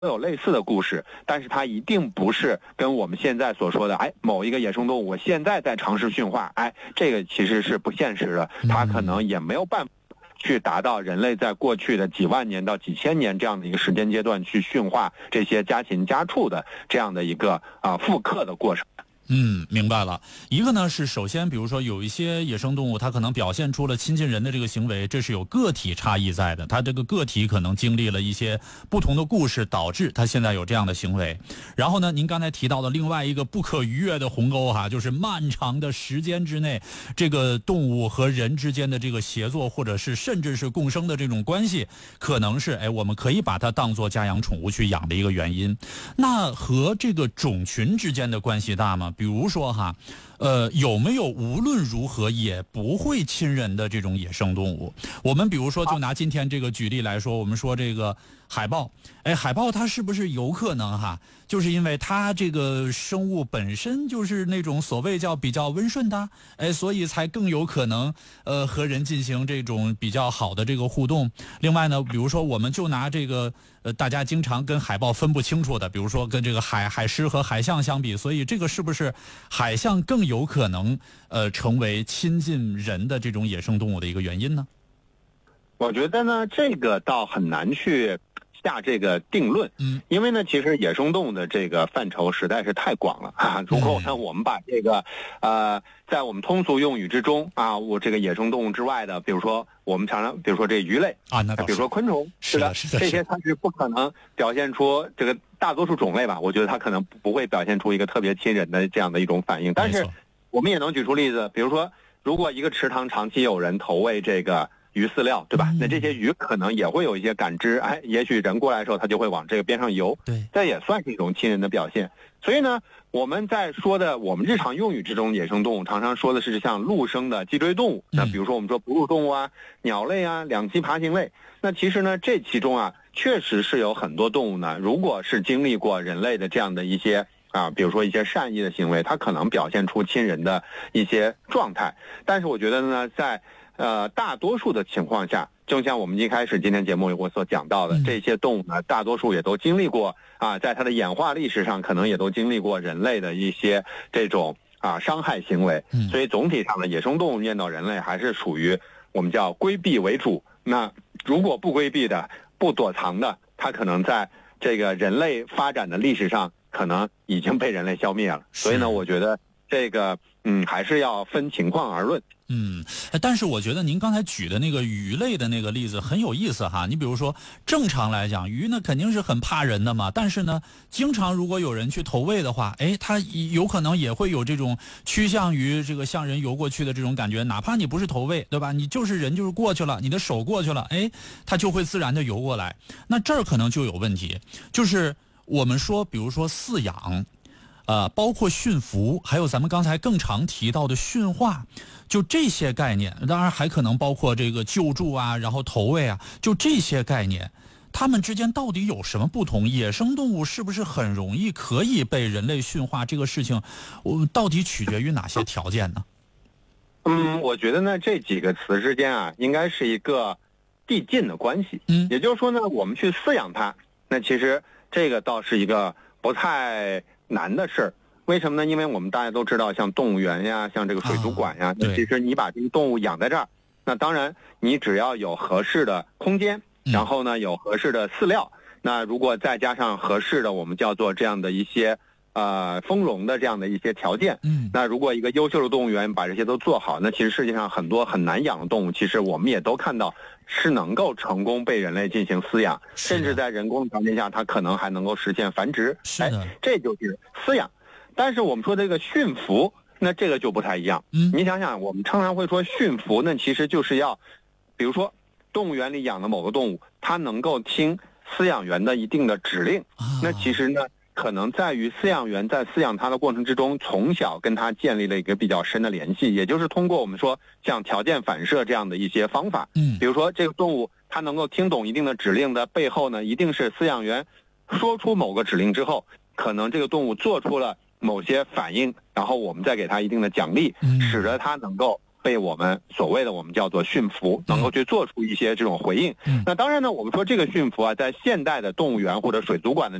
有类似的故事，但是它一定不是跟我们现在所说的，某一个野生动物我现在在尝试驯化，这个其实是不现实的，它可能也没有办法去达到人类在过去的几万年到几千年这样的一个时间阶段去驯化这些家禽家畜的这样的一个复刻的过程。 明白了。一个呢是首先比如说有一些野生动物它可能表现出了亲近人的这个行为，这是有个体差异在的，它这个个体可能经历了一些不同的故事导致它现在有这样的行为。然后呢您刚才提到的另外一个不可逾越的鸿沟就是漫长的时间之内这个动物和人之间的这个协作或者是甚至是共生的这种关系，可能是我们可以把它当作家养宠物去养的一个原因。那和这个种群之间的关系大吗？比如说有没有无论如何也不会亲人的这种野生动物？我们比如说就拿今天这个举例来说，我们说这个海豹，海豹它是不是有可能就是因为它这个生物本身就是那种所谓叫比较温顺的，所以才更有可能和人进行这种比较好的这个互动。另外呢，比如说我们就拿这个大家经常跟海豹分不清楚的，比如说跟这个海狮和海象相比，所以这个是不是海象更有可能成为亲近人的这种野生动物的一个原因呢？ 我觉得呢，这个倒很难去下这个定论，因为呢，其实野生动物的这个范畴实在是太广了如果呢，我们把这个在我们通俗用语之中我这个野生动物之外的，比如说我们常常，比如说这鱼类比如说昆虫， 是的， 这些它是不可能表现出这个大多数种类吧，我觉得它可能不会表现出一个特别亲人的这样的一种反应。但是我们也能举出例子，比如说，如果一个池塘长期有人投喂这个鱼饲料，对吧？那这些鱼可能也会有一些感知，也许人过来的时候，它就会往这个边上游， 对， 这也算是一种亲人的表现。所以呢，我们在说的我们日常用语之中，野生动物常常说的是像陆生的脊椎动物，那比如说我们说哺乳动物鸟类两栖爬行类，那其实呢，这其中确实是有很多动物呢，如果是经历过人类的这样的一些比如说一些善意的行为，它可能表现出亲人的一些状态。但是我觉得呢，在大多数的情况下，就像我们一开始今天节目我所讲到的，这些动物呢，大多数也都经历过在它的演化历史上，可能也都经历过人类的一些这种伤害行为。所以总体上的野生动物面到人类还是属于我们叫规避为主。那如果不规避的、不躲藏的，它可能在这个人类发展的历史上，可能已经被人类消灭了。所以呢，我觉得这个还是要分情况而论。 但是我觉得您刚才举的那个鱼类的那个例子很有意思你比如说正常来讲，鱼呢肯定是很怕人的嘛，但是呢经常如果有人去投喂的话，它有可能也会有这种趋向于这个向人游过去的这种感觉，哪怕你不是投喂，对吧？你就是人就是过去了，你的手过去了，它就会自然的游过来。那这儿可能就有问题，就是我们说比如说饲养包括驯服，还有咱们刚才更常提到的驯化，就这些概念，当然还可能包括这个救助然后投喂就这些概念，它们之间到底有什么不同？野生动物是不是很容易可以被人类驯化？这个事情，到底取决于哪些条件呢？ 我觉得呢，这几个词之间应该是一个递进的关系。也就是说呢，我们去饲养它，那其实这个倒是一个不太难的事儿。为什么呢？因为我们大家都知道，像动物园像这个水族馆那其实你把这个动物养在这儿，那当然你只要有合适的空间，然后呢有合适的饲料，那如果再加上合适的我们叫做这样的一些丰容的这样的一些条件，那如果一个优秀的动物园把这些都做好，那其实世界上很多很难养的动物，其实我们也都看到是能够成功被人类进行饲养，甚至在人工条件下，它可能还能够实现繁殖。这就是饲养。但是我们说这个驯服，那这个就不太一样。你想想，我们常常会说驯服，那其实就是要，比如说动物园里养的某个动物，它能够听饲养员的一定的指令，那其实呢，可能在于饲养员在饲养它的过程之中，从小跟它建立了一个比较深的联系，也就是通过我们说像条件反射这样的一些方法。比如说这个动物它能够听懂一定的指令的背后呢，一定是饲养员说出某个指令之后，可能这个动物做出了某些反应，然后我们再给它一定的奖励，使得它能够被我们所谓的我们叫做驯服，能够去做出一些这种回应。那当然呢，我们说这个驯服啊，在现代的动物园或者水族馆的